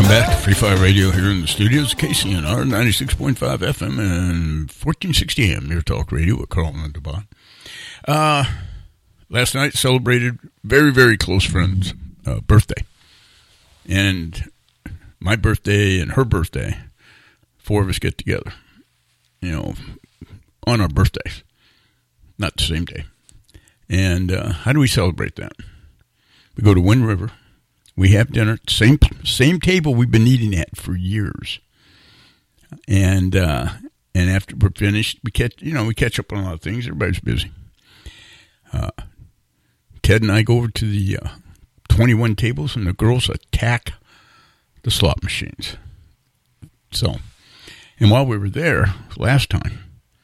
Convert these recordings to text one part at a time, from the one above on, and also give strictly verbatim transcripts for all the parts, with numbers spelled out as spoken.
Welcome back to Free Fire Radio here in the studios, K C N R ninety-six point five F M and fourteen sixty A M, Near Talk Radio with Carlton and Devon. Uh, last night celebrated very, very close friends' uh, birthday. And my birthday and her birthday, four of us get together, you know, on our birthdays, not the same day. And uh, how do we celebrate that? We go to Wind River. We have dinner, same same table we've been eating at for years, and uh, and after we're finished, we catch you know we catch up on a lot of things. Everybody's busy. Uh, Ted and I go over to the uh, twenty-one tables, and the girls attack the slot machines. So, and while we were there last time,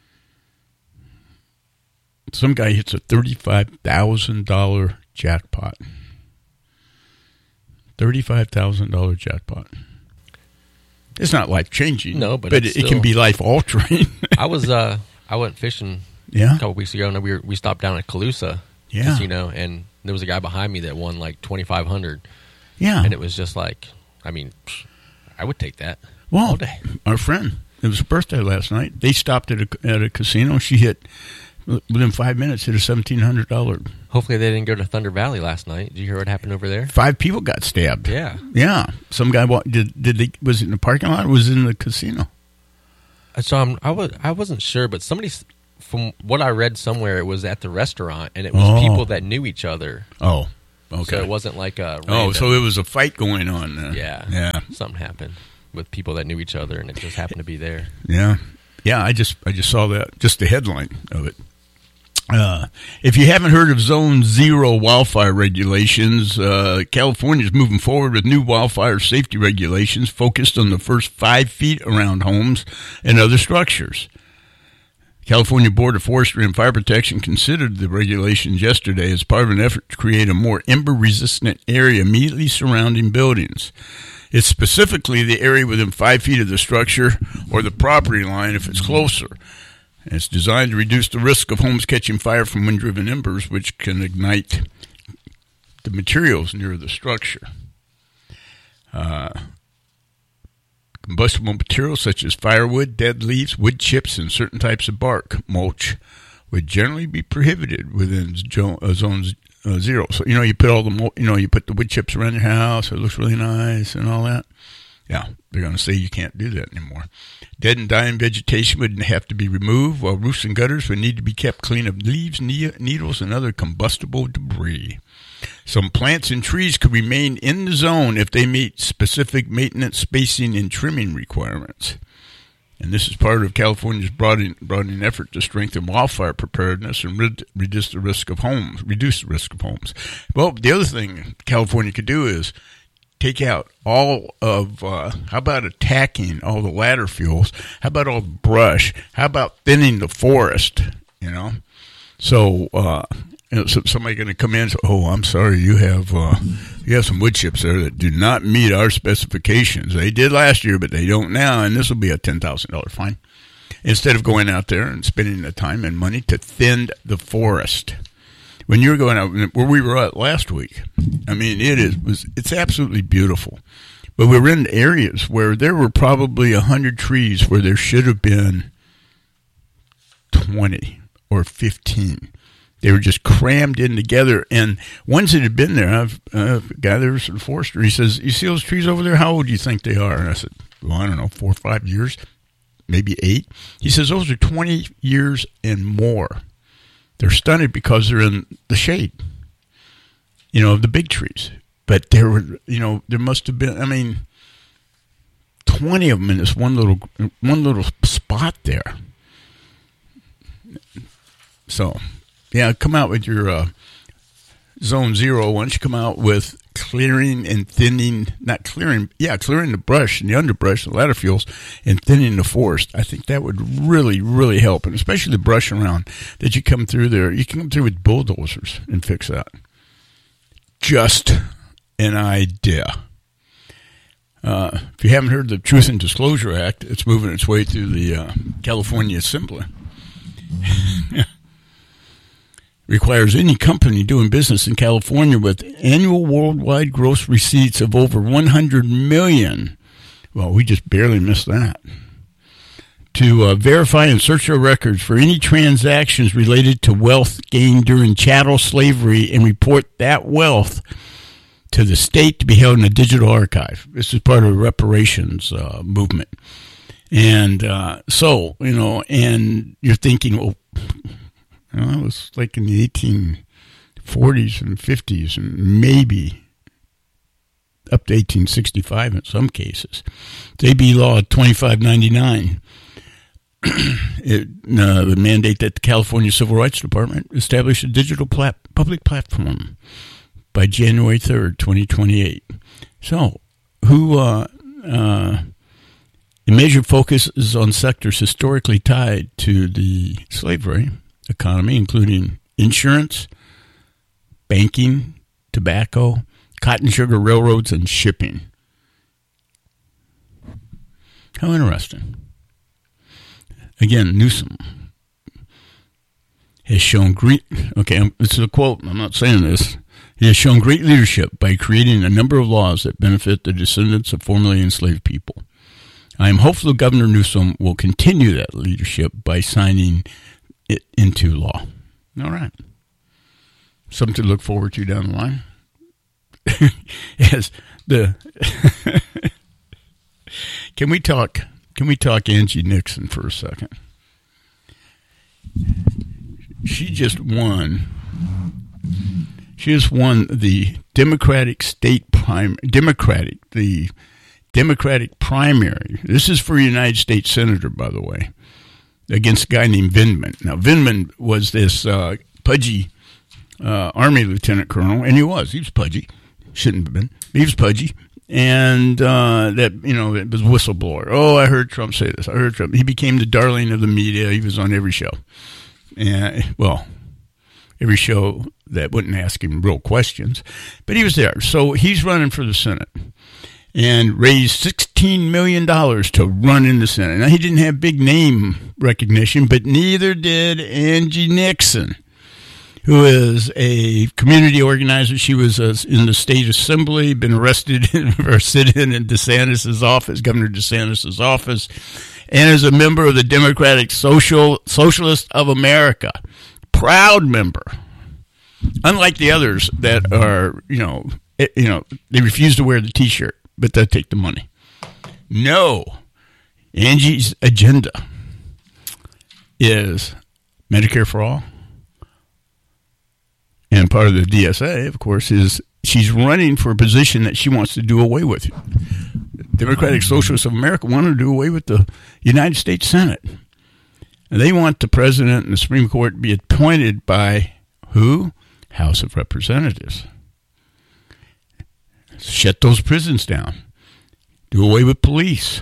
some guy hits a thirty-five thousand dollar jackpot. thirty-five thousand dollars jackpot. It's not life-changing. No, but, but it, it can be life-altering. I was, uh, I went fishing yeah? a couple weeks ago, and we were, we stopped down at Calusa yeah. Casino, and there was a guy behind me that won like twenty-five hundred dollars. Yeah. And it was just like, I mean, I would take that well, all day. Our friend, it was her birthday last night. They stopped at a, at a casino. She hit, within five minutes, hit a seventeen hundred dollars. Hopefully they didn't go to Thunder Valley last night. Did you hear what happened over there? Five people got stabbed. Yeah. Yeah. Some guy, walked, did, did they, was it in the parking lot or was it in the casino? So I'm, I, was, I wasn't sure, but somebody, from what I read somewhere, it was at the restaurant, and it was oh. people that knew each other. Oh, okay. So it wasn't like a random, Oh, so it was a fight going on then. Yeah. Yeah. Something happened with people that knew each other, and it just happened to be there. Yeah. Yeah, I just I just saw that, just the headline of it. Uh, if you haven't heard of Zone Zero wildfire regulations, uh, California is moving forward with new wildfire safety regulations focused on the first five feet around homes and other structures. California Board of Forestry and Fire Protection considered the regulations yesterday as part of an effort to create a more ember-resistant area immediately surrounding buildings. It's specifically the area within five feet of the structure or the property line if it's closer. It's designed to reduce the risk of homes catching fire from wind-driven embers, which can ignite the materials near the structure. Uh, combustible materials such as firewood, dead leaves, wood chips, and certain types of bark mulch would generally be prohibited within Zone uh, Zero. So, you know, you put all the, you know, you put the wood chips around your house, it looks really nice and all that. Yeah, they're going to say you can't do that anymore. Dead and dying vegetation would have to be removed, while roofs and gutters would need to be kept clean of leaves, needles, and other combustible debris. Some plants and trees could remain in the zone if they meet specific maintenance, spacing, and trimming requirements. And this is part of California's broadening, broadening effort to strengthen wildfire preparedness and rid, reduce the risk of homes. Reduce the risk of homes. Well, the other thing California could do is take out all of, uh, how about attacking all the ladder fuels? How about all the brush? How about thinning the forest, you know? So, uh, you know, so somebody going to come in and say, oh, I'm sorry, you have, uh, you have some wood chips there that do not meet our specifications. They did last year, but they don't now, and this will be a ten thousand dollars fine. Instead of going out there and spending the time and money to thin the forest. When you were going out, where we were at last week, I mean, it is was it's absolutely beautiful. But we were in areas where there were probably a hundred trees where there should have been twenty or fifteen. They were just crammed in together. And ones that had been there, I've uh, a guy there was a forester. He says, "You see those trees over there? How old do you think they are?" And I said, "Well, I don't know, four or five years, maybe eight." He says, "Those are twenty years and more." They're stunted because they're in the shade, you know, of the big trees. But there were, you know, there must have been, I mean, twenty of them in this one little, one little spot there. So, yeah, come out with your uh, Zone Zero. Why don't you come out with clearing and thinning, not clearing, yeah, clearing the brush and the underbrush, the ladder fuels, and thinning the forest. I think that would really, really help, and especially the brush around that you come through there. You can come through with bulldozers and fix that. Just an idea. Uh, if you haven't heard the Truth and Disclosure Act, it's moving its way through the uh, California Assembly. requires any company doing business in California with annual worldwide gross receipts of over one hundred million dollars. Well, we just barely missed that. To uh, verify and search their records for any transactions related to wealth gained during chattel slavery and report that wealth to the state to be held in a digital archive. This is part of the reparations uh, movement. And uh, so, you know, and you're thinking, well, you know, it was like in the eighteen forties and fifties and maybe up to eighteen sixty-five in some cases. A B Law twenty-five ninety-nine. It, uh, the mandate that the California Civil Rights Department establish a digital plat- public platform by January third, twenty twenty-eight. So, who, uh, uh, the measure focuses on sectors historically tied to the slavery economy, including insurance, banking, tobacco, cotton, sugar, railroads, and shipping. How interesting. Again, Newsom has shown great, okay, this is a quote, I'm not saying this. He has shown great leadership by creating a number of laws that benefit the descendants of formerly enslaved people. I am hopeful Governor Newsom will continue that leadership by signing it into law. All right. Something to look forward to down the line. As the Can we talk Can we talk Angie Nixon for a second? She just won. She just won the Democratic state prime Democratic the Democratic primary. This is for a United States Senator, by the way, against a guy named Vindman. Now, Vindman was this uh, pudgy uh, Army lieutenant colonel, and he was. He was pudgy. Shouldn't have been. He was pudgy. And uh, that, you know, it was whistleblower. Oh, I heard Trump say this. I heard Trump. He became the darling of the media. He was on every show. And, well, every show that wouldn't ask him real questions. But he was there. So he's running for the Senate and raised sixteen million dollars to run in the Senate. Now, he didn't have big name recognition, but neither did Angie Nixon, who is a community organizer. She was uh, in the state assembly, been arrested for sitting in DeSantis' office, Governor DeSantis' office, and is a member of the Democratic Social Socialist of America. Proud member. Unlike the others that are, you know, it, you know, they refuse to wear the T-shirt, but they'll take the money. No. Angie's agenda is Medicare for all. And part of the D S A, of course, is she's running for a position that she wants to do away with. Democratic Socialists of America want to do away with the United States Senate. And they want the president and the Supreme Court to be appointed by who? House of Representatives. Shut those prisons down. Do away with police.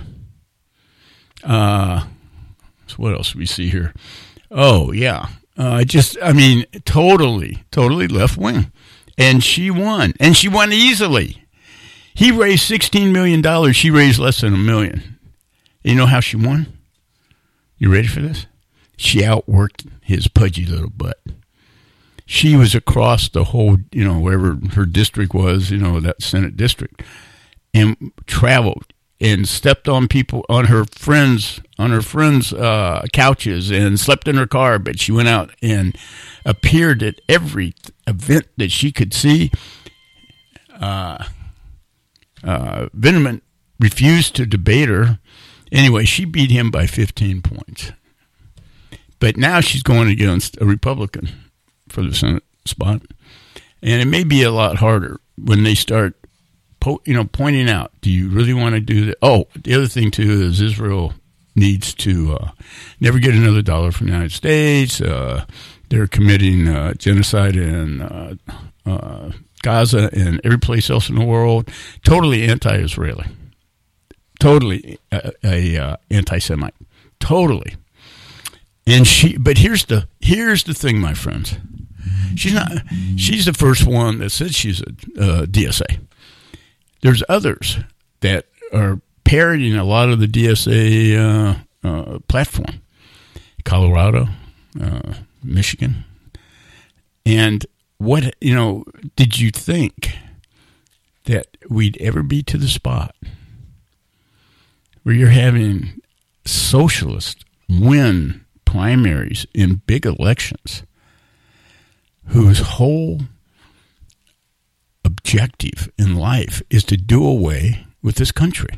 Uh, so what else do we see here? Oh, yeah. Uh, just, I mean, totally, totally left wing. And she won. And she won easily. He raised sixteen million dollars. She raised less than a million. You know how she won? You ready for this? She outworked his pudgy little butt. She was across the whole, you know, wherever her district was, you know, that Senate district, and traveled and stepped on people, on her friends, on her friends' uh, couches, and slept in her car. But she went out and appeared at every event that she could see. Uh, uh, Vindman refused to debate her. Anyway, she beat him by fifteen points. But now she's going against a Republican for the Senate spot, and it may be a lot harder when they start, po- you know, pointing out, do you really want to do that? Oh, the other thing, too, is Israel needs to uh, never get another dollar from the United States. Uh, they're committing uh, genocide in uh, uh, Gaza and every place else in the world. Totally anti-Israeli. Totally a, a uh, anti-Semite. Totally. And she, but here's the here's the thing, my friends. She's not. She's the first one that said she's a uh, D S A. There's others that are parroting a lot of the D S A uh, uh, platform. Colorado, uh, Michigan, And what, you know, did you think that we'd ever be to the spot where you're having socialists win primaries in big elections whose whole objective in life is to do away with this country?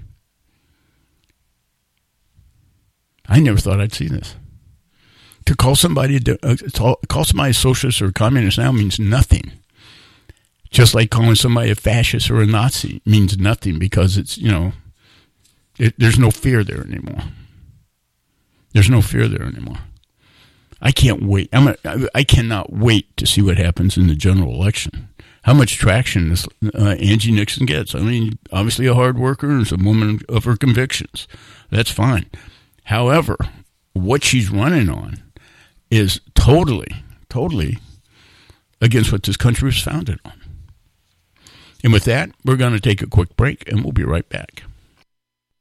I never thought I'd see this. To call somebody uh, call somebody a socialist or a communist now means nothing. Just like calling somebody a fascist or a Nazi means nothing because it's, you know, it, there's no fear there anymore. There's no fear there anymore. I can't wait. I'm a, I cannot wait to see what happens in the general election. How much traction this uh, Angie Nixon gets. I mean, obviously a hard worker and a woman of her convictions. That's fine. However, what she's running on is totally, totally against what this country was founded on. And with that, we're going to take a quick break, and we'll be right back.